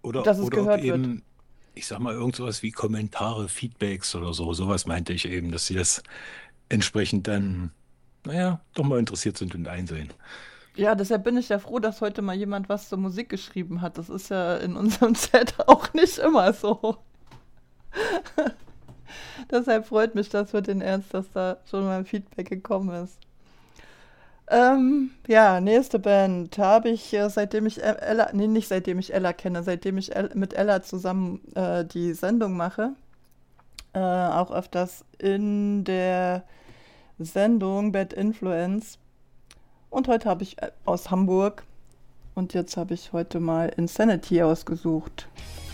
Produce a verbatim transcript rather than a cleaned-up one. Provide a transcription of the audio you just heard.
Oder, dass es oder ob gehört wird. eben, ich sag mal, irgend sowas wie Kommentare, Feedbacks oder so. Sowas meinte ich eben, dass sie das entsprechend dann, naja, doch mal interessiert sind und einsehen. Ja, deshalb bin ich ja froh, dass heute mal jemand was zur Musik geschrieben hat. Das ist ja in unserem Set auch nicht immer so. Deshalb freut mich das für den Ernst, dass da schon mal ein Feedback gekommen ist. Ähm, ja, nächste Band habe ich, äh, seitdem ich E- Ella, nee, nicht seitdem ich Ella kenne, seitdem ich El mit Ella zusammen äh, die Sendung mache, äh, auch öfters in der Sendung Bad Influence. Und heute habe ich äh, aus Hamburg und jetzt habe ich heute mal Insanity ausgesucht.